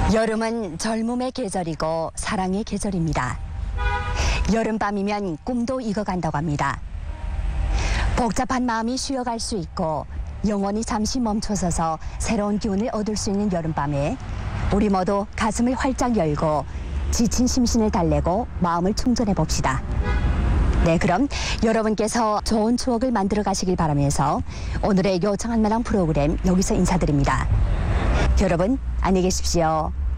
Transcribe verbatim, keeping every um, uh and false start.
여름은 젊음의 계절이고 사랑의 계절입니다. 여름밤이면 꿈도 익어간다고 합니다. 복잡한 마음이 쉬어갈 수 있고 영혼이 잠시 멈춰서서 새로운 기운을 얻을 수 있는 여름밤에 우리 모두 가슴을 활짝 열고 지친 심신을 달래고 마음을 충전해 봅시다. 네, 그럼 여러분께서 좋은 추억을 만들어 가시길 바라면서 오늘의 요청할 만한 프로그램 여기서 인사드립니다. 여러분 안녕히 계십시오.